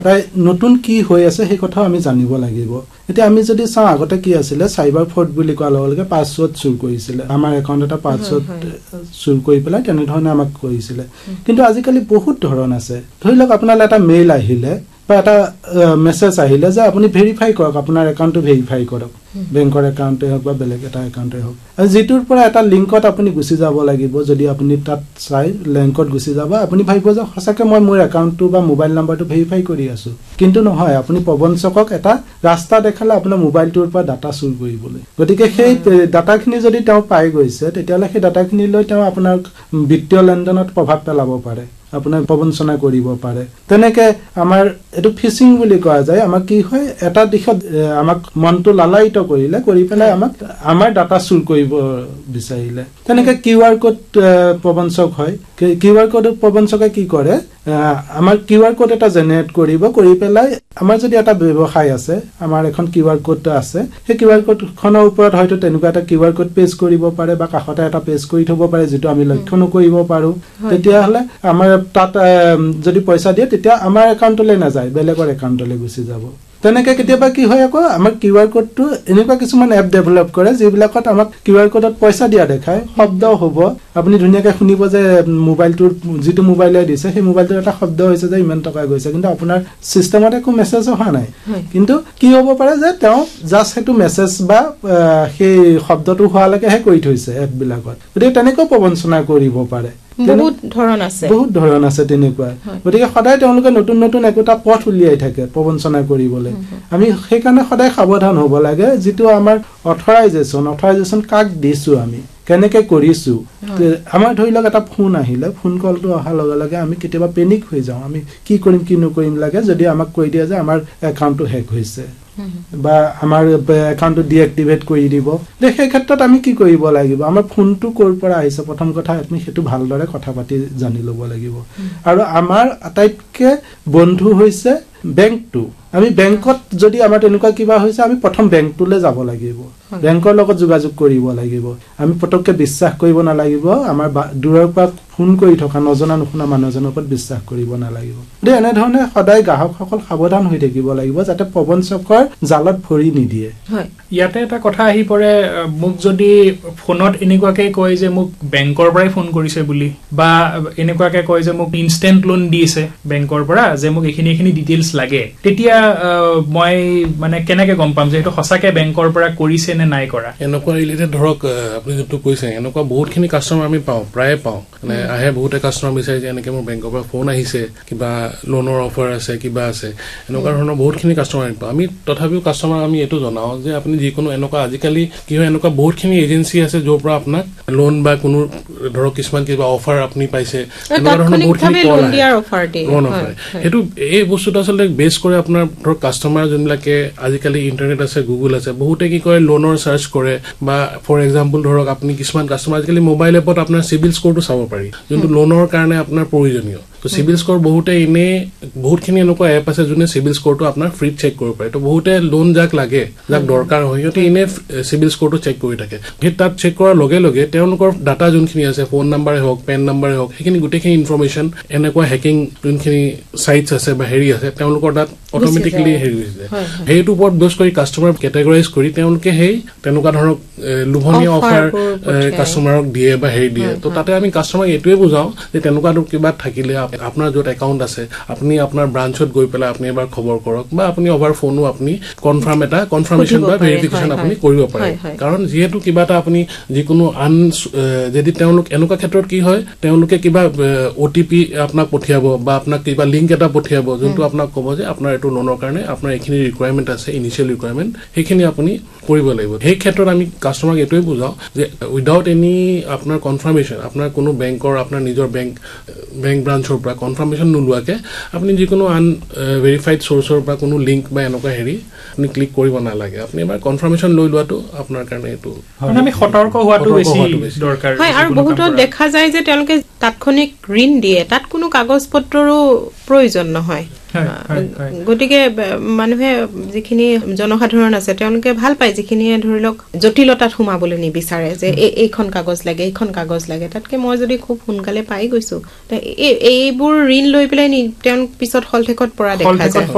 তাই নতুন কি হৈ আছে সেই কথা আমি জানিব লাগিব এতিয়া আমি যদি চাও আগতে কি আছিল সাইবার ফ্রড বুলি কোৱা লগে পাসওয়ার্ড চুৰ কৰিছিল আমাৰ একাউন্ট এটা পাসওয়ার্ড চুৰ কৰি পেলাই তেনে ধৰণে আমাক কৰিছিল কিন্তু আজিকালি বহুত ধৰণ আছে ধৰি লওক আপোনালৈ এটা মেইল আহিলে বা এটা মেসেজ আহিলে যে আপুনি ভেৰিফাই কৰক আপোনাৰ একাউন্টটো ভেৰিফাই কৰক বেংকৰ একাউন্টে হওক বা বেলেগ এটা একাউন্টে হওক আৰু যেটোৰ পৰা এটা লিংকত আপুনি গুছি যাব লাগিব যদি আপুনি তাত চাই লিংকত গুছি যাব আপুনি ভাবিব যে সঁচাকৈ মই মোৰ একাউন্টটো বা মোবাইল নাম্বাৰটো ভেৰিফাই কৰি আছো কিন্তু নহয় আপুনি প্ৰবঞ্চকক এটা ৰাস্তা দেখালে আপোনাৰ মোবাইলটোৰ পৰা ডাটা চুৰ কৰিবলৈ গতিকে সেই ডাটাখিনি যদি তেওঁ পাই গৈছে তেতিয়ালে সেই ডাটাখিনি লৈ তেওঁ আপোনাৰ বিত্তীয় লেনদেনত প্ৰভাৱ পেলাব পাৰে আপোনাৰ প্ৰবঞ্চনা কৰিব পাৰে তেনেকে আমাৰ এটো ফিশিং বুলি কোৱা যায় আমাৰ কি হয় এটা দিশত আমাক মনটো লালায়িত কৰিলে কৰি পেলাই আমাক আমাৰ ডাটা চুৰ কৰিব বিচাৰিলে তেনেকে কিউআৰ কোড প্ৰবঞ্চক হয় কিউআৰ কোড প্ৰবঞ্চকে কি কৰে আমাৰ কিউআৰ কোড এটা জেনাৰেট কৰিব কৰি পেলাই আমাৰ যদি এটা ব্যৱসায় আছে আমাৰ এখন কিউআৰ কোড আছে সেই কিউআৰ কোড খনৰ ওপৰত হয়তো তেনেকুৱা এটা কিউআৰ কোড পেজ কৰিব পাৰে বা কাষতে এটা পেজ কৰি থব পাৰে যেটো আমি লক্ষ্য নকৰিব পাৰো তেতিয়া হলে আমাৰ তাত যদি পইচা দিয়ে তেতিয়া আমাৰ একাউন্টলৈ নাযায় বেলেগৰ একাউন্টলৈ গুছি যাব তেনেকে কেতিয়াবা কি হয় আকৌ আমাৰ কিউআৰ কোডটো এনেকুৱা কিছুমান এপ ডেভেলপ কৰে যিবিলাকত আমাক কিউআৰ কোডত পইচা দিয়া দেখায় শব্দ হ'ব আপুনি ধুনিয়াকৈ শুনিব যে মোবাইলটোৰ যেটো মোবাইলে দিছে সেই মোবাইলটোৰ এটা শব্দ হৈছে যে ইমান টকা গৈছে কিন্তু আপোনাৰ সিস্টেমত একো মেসেজ অহা নাই কিন্তু কি হ'ব পাৰে যে তেওঁ জাস্ট হেতু মেসেজ বা সেই শব্দটো হোৱালৈকে হে কৰি থৈছে এপ বিলাকত গতিকে তেনেকৈ প্ৰবঞ্চনা কৰিব পাৰে বহুত ধৰণ আছে তেনেকুৱা গতিকে সদায় তেওঁলোকে নতুন নতুন একটা পথ উলিয়াই থাকে প্ৰবঞ্চনা কৰিবলৈ আমি সেইকাৰণে সদায় সাৱধান হ'ব লাগে যেটো আমাৰ অথৰাইজেচন কাক দিছো আমি কেনেকে কৰিছো আমাৰ ধৰি লওক এটা ফোন আহিলে ফোন কলটো অহা লগে লগে আমি কেতিয়াবা পেনিক হৈ যাওঁ আমি কি কৰিম কি নকৰিম লাগে যদি আমাক কৈ দিয়া যে আমাৰ একাউন্টটো হ্যাক হৈছে বা আমাৰ একাউন্টটো ডিএক্টিভেট কৰি দিব সেই ক্ষেত্ৰত আমি কি কৰিব লাগিব আমাৰ ফোনটো কৰ পৰা আহিছে প্ৰথম কথা আমি হেতু ভালদৰে কথা পাতি জানি ল'ব লাগিব আৰু আমাৰ আটাইতকে বন্ধু হৈছে বেংকটো আমি বেংকত যদি আমাৰ তেনেকুৱা কিবা হৈছে আমি প্ৰথম বেংকটোলে যাব লাগিব বেংকৰ লগত যোগাযোগ কৰিব লাগিব আমি পটককে বিশ্বাস কৰিব না লাগিব আমাৰ দূৰৰ পৰা ফোন কৰি থকা নজনা নুশুনা মানুহজনৰ ওপৰত বিশ্বাস কৰিব না লাগিব দে এনে ধৰণে সদায় গ্ৰাহকসকল সাৱধান হৈ থাকিব লাগিব যাতে প্ৰবঞ্চকৰ জালত ভৰি নিদিয়ে হয় ইয়াতে এটা কথা আহি পৰে মোক যদি ফোনত এনেকুৱাকে কয় যে মোক বেংকৰ পৰাই ফোন কৰিছে বুলি বা এনেকুৱাকে কয় যে মোক ইনষ্টেন্ট লোন দিছে বেংকৰ পৰা যে মোক এখিনি ডিটেইলছ লাগে তেতিয়া মই মানে কেনেকে গম পাম যে এটো সঁচাকে বেংকৰ পৰা কৰিছে নে নাই কৰা এনেকুৱা ৰিলেটেড ধৰক আপুনি যেটো কৈছে এনেকুৱা বহুতখিনি কাস্টমাৰ আমি পাওঁ প্ৰায় পাওঁ মানে আহে বহুতে কাস্টমাৰ বিচাৰে যে এনেকে মোৰ বেংকৰ পৰা ফোন আহিছে কিবা লোনৰ অফাৰ আছে কিবা আছে এনেকুৱা ধৰণৰ বহুতখিনি কাস্টমাৰ পাওঁ আমি তথাপিও কাস্টমাৰ আমি এটো জনাও যে আপুনি যিকোনো এনেকুৱা আজিকালি কি হয় এনেকুৱা বহুতখিনি এজেন্সি আছে যৰ পৰা আপোনাক লোন বা কোনো ধৰক কিছুমান কিবা অফাৰ আপুনি পাইছে এনেকুৱা ধৰণৰ বহুতখিনি কল আহে হেতু এই বস্তুটো আসলে বেছ কৰে আপোনাৰ ধৰক কাস্টমাৰ যোনবিলাকে আজিকালি ইন্টাৰনেট আছে গুগল আছে বহুতে কি কৰে লোনৰ সাৰ্চ কৰে বা ফৰ এক্সাম্পল ধৰক আপুনি কিছুমান কাস্টমাৰ আজিকালি মোবাইল এপত আপোনাৰ সিবিল স্কোৰটো চাব পাৰি যোনটো লোনৰ কাৰণে আপোনাৰ প্ৰয়োজনীয় তো সিবিল স্কোৰ বহুতে ইনে বহুতখিনি এনেকুৱা এপ আছে যোনে সিবিল স্কোৰটো আপোনাৰ ফ্ৰী চেক কৰিব পাৰে তো বহুতে লোন যাক লাগে যাক দৰকাৰ হয় সিহঁতে ইনে সিবিল স্কোৰটো চেক কৰি থাকে সেই তাত চেক কৰাৰ লগে লগে তেওঁলোকৰ ডাটা যোনখিনি আছে ফোন নাম্বাৰে হওক পেন নাম্বাৰে হওক সেইখিনি গোটেইখিনি ইনফৰমেশ্যন এনেকুৱা হেকিং যোনখিনি সাইটছ আছে বা হেৰি আছে তেওঁলোকৰ তাত অটোমেটিক্যালি হেৰি হৈ যায় সেইটো ওপৰত বেছ কৰি কাস্টমাৰ কেটেগৰাইজ কৰি তেওঁলোকে সেই তেনেকুৱা ধৰক লোভনীয় অফাৰ কাস্টমাৰক দিয়ে বা হেৰি দিয়ে তো তাতে আমি কাস্টমাৰক এটোৱে বুজাও যে তেনেকুৱা কিবা থাকিলে আপোনাৰ যত একাউন্ট আছে আপুনি আপোনাৰ ব্ৰাঞ্চত গৈ পেলাই আপুনি এবাৰ খবৰ কৰক বা আপুনি ওভাৰ ফোনো আপুনি কনফাৰ্মেশন বা ভেৰিফিকেশন আপুনি কৰিব পাৰে কাৰণ যেহেতু কিবা এটা আপুনি যিকোনো যদি তেওঁলোক এনেকুৱা ক্ষেত্ৰত কি হয় তেওঁলোকে কিবা ওটিপি আপোনাক পঠিয়াব বা আপোনাক কিবা লিংক এটা পঠিয়াব যোনটো আপোনাক ক'ব যে আপোনাৰ এটো লোনৰ কাৰণে আপোনাৰ এখিনি ৰিকোয়াৰমেন্ট আছে ইনিশিয়াল ৰিকোয়াৰমেন্ট সেইখিনি আপুনি কৰিব লাগিব সেই ক্ষেত্ৰত আমি কাস্টমাৰক এটোৱে বুজাও যে উইদাউট এনি আপোনাৰ কনফাৰ্মেশন আপোনাৰ কোনো বেংকৰ আপোনাৰ নিজৰ বেংক ব্ৰাঞ্চৰ পৰা কনফাৰ্মেশন নোলোৱাকে আপুনি যিকোনো ভেৰিফাইড সোৰ্সৰ পৰা কোনো লিংক বা এনেকুৱা হেৰি আপুনি ক্লিক কৰিব নালাগে আপুনি এবাৰ কনফাৰ্মেশন লৈ লোৱাটো আপোনাৰ কাৰণে এটো আমি সতৰ্ক হোৱাটো বেছি দৰকাৰ হয় আৰু বহুতো দেখা যায় যে তেওঁলোকে তাৎক্ষণিক ঋণ দিয়ে তাত কোনো কাগজ পত্ৰৰো প্ৰয়োজন নহয় গতিকে মানুহে যিখিনি জনসাধাৰণ আছে তেওঁলোকে ভাল পায় যিখিনিয়ে ধৰি লওক জটিলতাত সোমাবলৈ নিবিচাৰে যে এইখন কাগজ লাগে এইখন কাগজ লাগে তাতকে মই যদি খুব সোনকালে পাই গৈছো এইবোৰ ঋণ লৈ পেলাই তেওঁ পিছত হলঠেকত পৰা দেখা যায়